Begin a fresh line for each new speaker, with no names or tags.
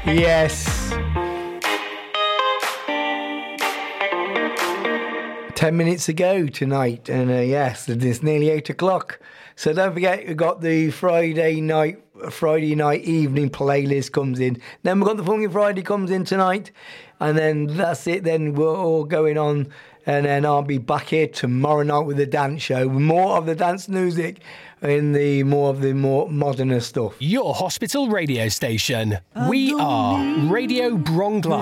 Yes. 10 minutes ago tonight, and yes, it's nearly 8 o'clock. So don't forget, we've got the Friday night evening playlist comes in. Then we've got the Funky Friday comes in tonight, and then that's it. Then we're all going on, and then I'll be back here tomorrow night with the dance show, more of the dance music, and more moderner stuff.
Your hospital radio station. We are Radio Bronglass.